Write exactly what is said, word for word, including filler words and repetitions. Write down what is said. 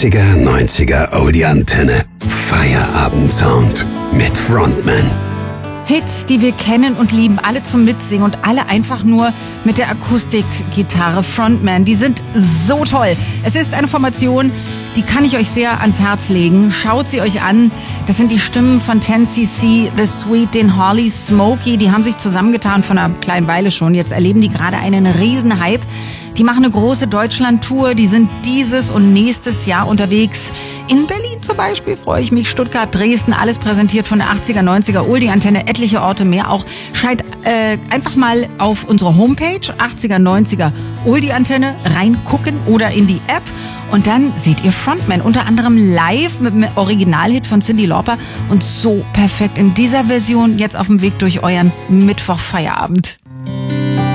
achtziger, neunziger Oldie-Antenne. Feierabend-Sound mit Frontman. Hits, die wir kennen und lieben, alle zum Mitsingen und alle einfach nur mit der Akustikgitarre Frontman. Die sind so toll. Es ist eine Formation, die kann ich euch sehr ans Herz legen. Schaut sie euch an. Das sind die Stimmen von ten C C, The Sweet, den Holly, Smokey. Die haben sich zusammengetan von einer kleinen Weile schon. Jetzt erleben die gerade einen riesen Hype. Die machen eine große Deutschland-Tour. Die sind dieses und nächstes Jahr unterwegs. In Berlin zum Beispiel freue ich mich. Stuttgart, Dresden, alles präsentiert von der achtziger, neunziger Oldie-Antenne. Etliche Orte mehr auch. Schaltet äh, einfach mal auf unsere Homepage achtziger, neunziger Oldie-Antenne reingucken oder in die App. Und dann seht ihr Frontman, unter anderem live mit einem Originalhit von Cyndi Lauper. Und so perfekt in dieser Version jetzt auf dem Weg durch euren Mittwochfeierabend.